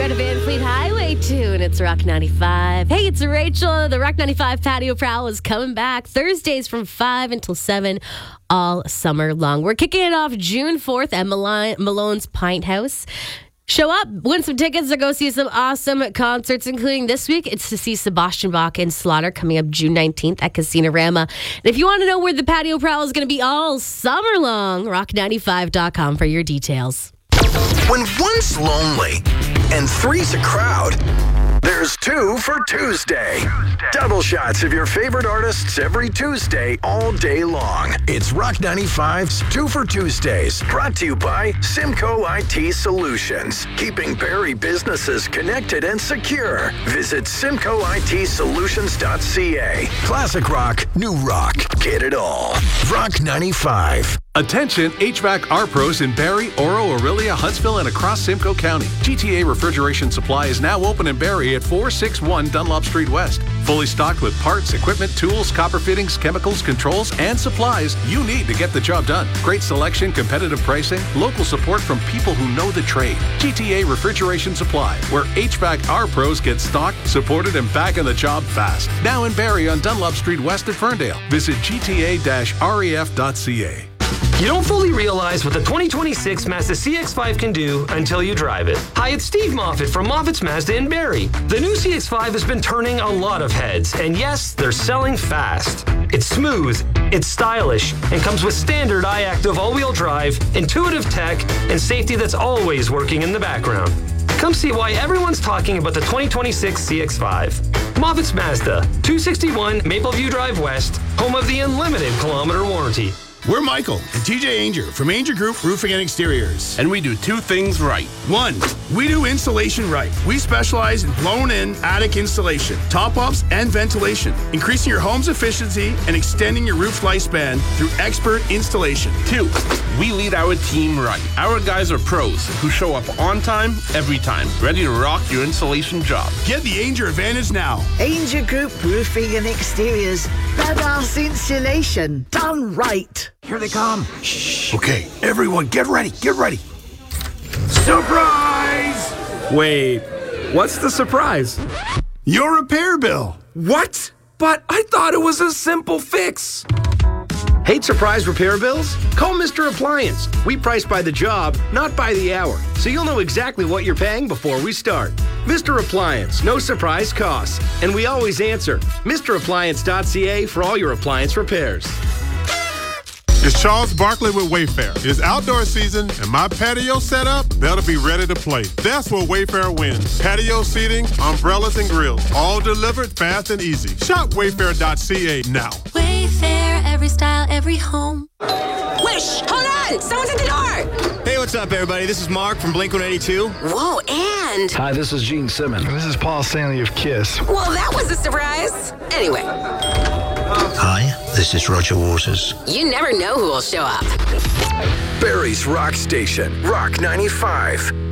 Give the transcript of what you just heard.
Greta Van Fleet Highway tune. It's Rock 95. Hey, it's Rachel. The Rock 95 Patio Prowl is coming back Thursdays from 5 until 7 all summer long. We're kicking it off June 4th at Malone's Pint House. Show up, win some tickets to go see some awesome concerts, including this week. It's to see Sebastian Bach and Slaughter coming up June 19th at Casino-Rama. And if you want to know where the Patio Prowl is going to be all summer long, rock95.com for your details. When one's lonely and three's a crowd, there's two for Tuesday. Double shots of your favorite artists every Tuesday, all day long. It's Rock 95's Two for Tuesdays, brought to you by Simcoe IT Solutions, keeping Barrie businesses connected and secure. Visit simcoeitsolutions.ca. Classic rock, new rock, get it all. Rock 95. Attention HVAC R Pros in Barrie, Oro, Orillia, Huntsville, and across Simcoe County. GTA Refrigeration Supply is now open in Barrie at 461 Dunlop Street West. Fully stocked with parts, equipment, tools, copper fittings, chemicals, controls, and supplies you need to get the job done. Great selection, competitive pricing, local support from people who know the trade. GTA Refrigeration Supply, where HVAC R Pros get stocked, supported, and back on the job fast. Now in Barrie on Dunlop Street West at Ferndale. Visit gta-ref.ca. You don't fully realize what the 2026 Mazda CX-5 can do until you drive it. Hi, it's Steve Moffitt from Moffitt's Mazda in Barrie. The new CX-5 has been turning a lot of heads, and yes, they're selling fast. It's smooth, it's stylish, and comes with standard iActive all-wheel drive, intuitive tech, and safety that's always working in the background. Come see why everyone's talking about the 2026 CX-5. Moffitt's Mazda, 261 Mapleview Drive West, home of the unlimited kilometer warranty. We're Michael and TJ Ainger from Ainger Group Roofing and Exteriors. And we do two things right. One, we do insulation right. We specialize in blown-in attic insulation, top-ups, and ventilation, increasing your home's efficiency and extending your roof's lifespan through expert installation. Two, we lead our team right. Our guys are pros who show up on time, every time, ready to rock your insulation job. Get the Ainger advantage now. Ainger Group Roofing and Exteriors. Badass insulation done right. Here they come. Shh. Okay, everyone, get ready. Get ready. Surprise! Wait, what's the surprise? Your repair bill. What? But I thought it was a simple fix. Hate surprise repair bills? Call Mr. Appliance. We price by the job, not by the hour, so you'll know exactly what you're paying before we start. Mr. Appliance, no surprise costs. And we always answer. MrAppliance.ca for all your appliance repairs. It's Charles Barkley with Wayfair. It's outdoor season, and my patio setup better be ready to play. That's where Wayfair wins. Patio seating, umbrellas, and grills, all delivered fast and easy. Shop Wayfair.ca now. Wayfair, every style, every home. Wish, hold on! Someone's at the door! Hey, what's up, everybody? This is Mark from Blink-182. Whoa, and... Hi, this is Gene Simmons. This is Paul Stanley of KISS. Well, that was a surprise. Anyway. Hi, this is Roger Waters. You never know who will show up. Barrie's Rock Station, Rock 95.